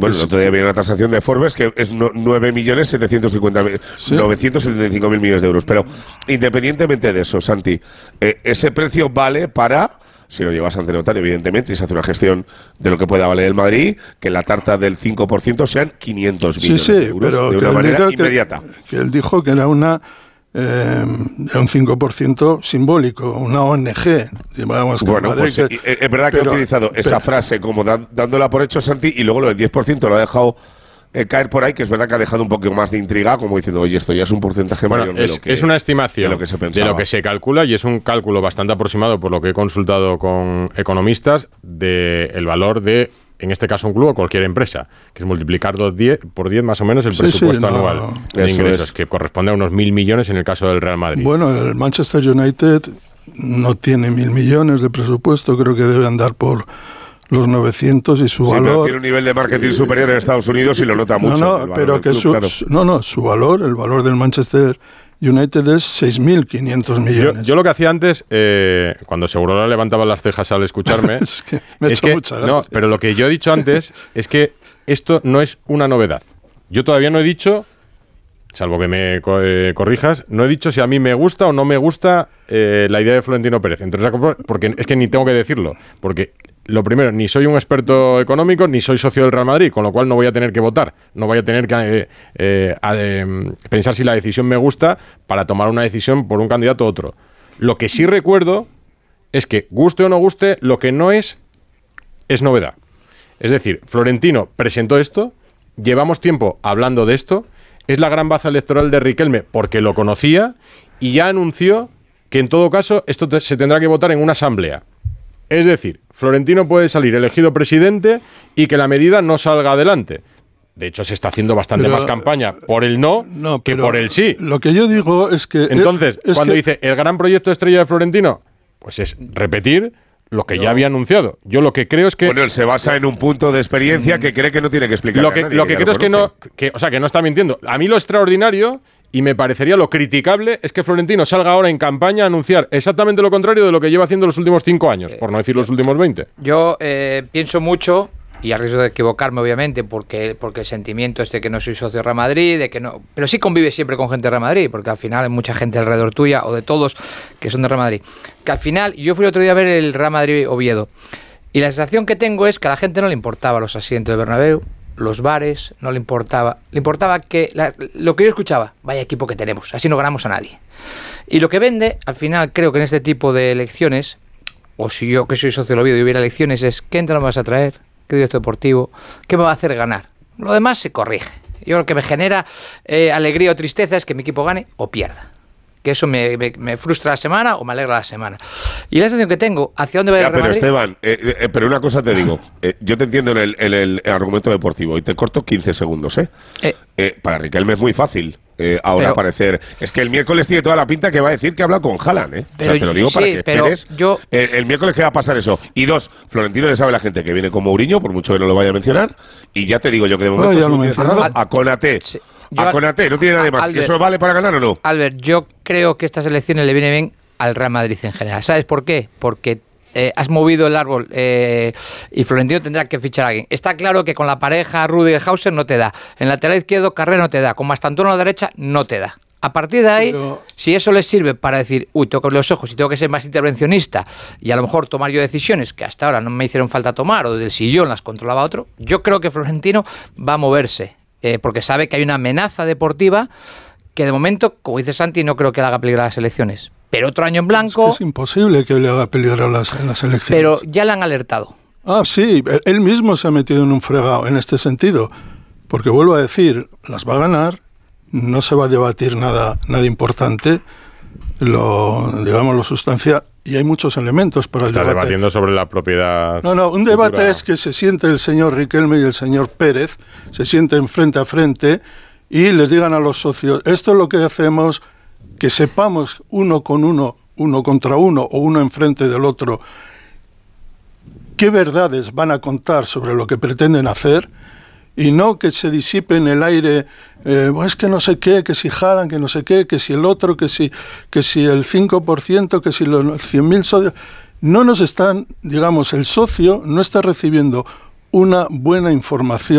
Bueno, el otro día había una tasación de Forbes que es 9.975.000 millones de euros. Pero independientemente de eso, Santi, ese precio vale para, si lo llevas ante notario, evidentemente, y se hace una gestión de lo que pueda valer el Madrid, que la tarta del 5% sean 500 millones de euros pero de una manera inmediata. Que él dijo que era un 5% simbólico, una ONG. Bueno, pues es verdad que ha utilizado esa frase como dándola por hecho, Santi, y luego lo del 10% lo ha dejado caer por ahí, que es verdad que ha dejado un poco más de intriga, como diciendo, oye, esto ya es un porcentaje mayor de lo que es una estimación de lo que se pensaba. De lo que se calcula, y es un cálculo bastante aproximado, por lo que he consultado con economistas, del valor de, en este caso, un club o cualquier empresa, que es multiplicar por 10 más o menos el presupuesto anual de ingresos, que corresponde a unos 1.000 millones en el caso del Real Madrid. Bueno, el Manchester United no tiene 1.000 millones de presupuesto, creo que debe andar por los 900 y su valor... Pero tiene un nivel de marketing superior en Estados Unidos y lo nota mucho. Su valor, el valor del Manchester United es 6.500 millones. Yo lo que hacía antes, cuando Segurola levantaba las cejas al escucharme... es que me he hecho mucha gracia. No, pero lo que yo he dicho antes es que esto no es una novedad. Yo todavía no he dicho, salvo que me corrijas, no he dicho si a mí me gusta o no me gusta la idea de Florentino Pérez. Entonces, porque es que ni tengo que decirlo, porque... Lo primero, ni soy un experto económico, ni soy socio del Real Madrid, con lo cual no voy a tener que votar, no voy a tener que pensar si la decisión me gusta para tomar una decisión por un candidato u otro. Lo que sí recuerdo es que, guste o no guste, lo que no es novedad. Es decir, Florentino presentó esto, llevamos tiempo hablando de esto, es la gran baza electoral de Riquelme porque lo conocía y ya anunció que en todo caso esto se tendrá que votar en una asamblea. Es decir, Florentino puede salir elegido presidente y que la medida no salga adelante. De hecho, se está haciendo bastante más campaña por el no que por el sí. Lo que yo digo es que... Entonces, cuando dice el gran proyecto estrella de Florentino, pues es repetir lo que ya había anunciado. Yo lo que creo es que... Bueno, él se basa en un punto de experiencia que cree que no tiene que explicar. Lo que creo es que no está mintiendo. A mí lo extraordinario... Y me parecería lo criticable es que Florentino salga ahora en campaña a anunciar exactamente lo contrario de lo que lleva haciendo los últimos 5 años, por no decir los últimos 20. Yo pienso mucho, y a riesgo de equivocarme obviamente, porque el sentimiento que no soy socio de Real Madrid, de que no, pero sí convives siempre con gente de Real Madrid, porque al final hay mucha gente alrededor tuya, o de todos, que son de Real Madrid. Que al final, yo fui el otro día a ver el Real Madrid-Oviedo, y la sensación que tengo es que a la gente no le importaba los asientos de Bernabéu, los bares, no le importaba que lo que yo escuchaba, vaya equipo que tenemos, así no ganamos a nadie. Y lo que vende, al final, creo que en este tipo de elecciones, o si yo que soy socio del Oviedo y hubiera elecciones, es ¿qué entrada me vas a traer? ¿Qué director deportivo? ¿Qué me va a hacer ganar? Lo demás se corrige. Yo lo que me genera alegría o tristeza es que mi equipo gane o pierda. Que eso me frustra la semana o me alegra la semana. Y la sensación que tengo, ¿hacia dónde va el Real Madrid? Pero Esteban, pero una cosa te digo, yo te entiendo en el argumento deportivo y te corto 15 segundos, para Riquelme es muy fácil ahora aparecer. Es que el miércoles tiene toda la pinta que va a decir que habla con Haaland, Pero, o sea, te lo digo para que esperes. El miércoles que va a pasar eso. Y dos, Florentino le sabe a la gente que viene con Mourinho, por mucho que no lo vaya a mencionar, y ya te digo yo que de momento es cerrado a Konaté. Sí. Konaté, no tiene nada de más. Albert, ¿eso vale para ganar o no? Albert, yo creo que estas elecciones le vienen bien al Real Madrid en general. ¿Sabes por qué? Porque has movido el árbol y Florentino tendrá que fichar a alguien. Está claro que con la pareja Rudiger-Hauser no te da. En el lateral izquierdo, Carrera no te da. Con Mastantuono a la derecha no te da. A partir de ahí, si eso les sirve para decir, tengo que abrir los ojos y tengo que ser más intervencionista y a lo mejor tomar yo decisiones que hasta ahora no me hicieron falta tomar o del sillón las controlaba otro, yo creo que Florentino va a moverse. Porque sabe que hay una amenaza deportiva que de momento, como dice Santi, no creo que le haga peligrar las elecciones. Pero otro año en blanco... Es imposible que le haga peligrar las elecciones. Pero ya le han alertado. Sí, él mismo se ha metido en un fregado en este sentido. Porque vuelvo a decir, las va a ganar, no se va a debatir nada importante, lo sustancial, y hay muchos elementos para el debate. Está debatiendo sobre la propiedad. Un debate es que se siente el señor Riquelme y el señor Pérez, se sienten frente a frente y les digan a los socios, esto es lo que hacemos, que sepamos uno contra uno o uno enfrente del otro, qué verdades van a contar sobre lo que pretenden hacer, y no que se disipe en el aire, es que no sé qué, que si Haaland, que no sé qué, que si el otro, que si el 5%, que si los 100.000 socios. No nos están, el socio no está recibiendo una buena información